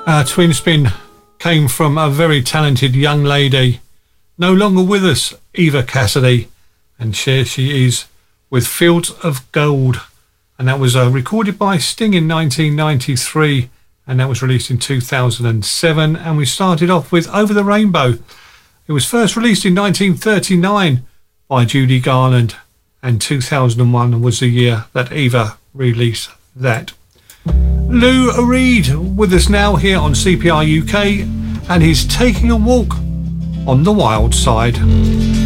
Twin Spin came from a very talented young lady, no longer with us, Eva Cassidy, and here she is with Fields of Gold, and that was recorded by Sting in 1993, and that was released in 2007. And we started off with Over the Rainbow. It was first released in 1939 by Judy Garland, and 2001 was the year that Eva released that. Lou Reed with us now here on CPR UK, and he's Taking a Walk on the Wild Side.